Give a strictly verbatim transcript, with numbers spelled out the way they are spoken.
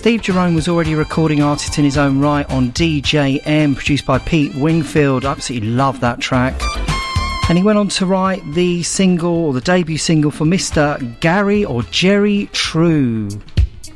Steve Jerome was already a recording artist in his own right on D J M, produced by Pete Wingfield. I absolutely love that track. And he went on to write the single, or the debut single for Mister Gary or Jerry True.